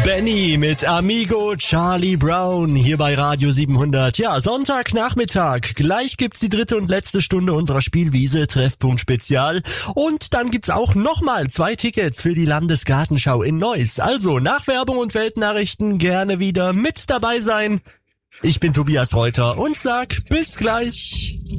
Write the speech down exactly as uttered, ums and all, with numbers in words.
Benny mit Amigo Charlie Brown hier bei Radio siebenhundert. Ja, Sonntagnachmittag. Gleich gibt's die dritte und letzte Stunde unserer Spielwiese Treffpunkt Spezial. Und dann gibt's auch nochmal zwei Tickets für die Landesgartenschau in Neuss. Also nach Werbung und Weltnachrichten gerne wieder mit dabei sein. Ich bin Tobias Reuter und sag bis gleich.